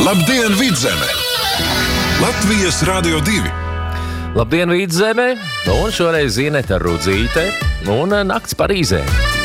Labdien, Vidzeme! Latvijas Radio 2! Labdien, Vidzeme! Un šoreiz Zineta Rudzīte un Nakts Parīzē.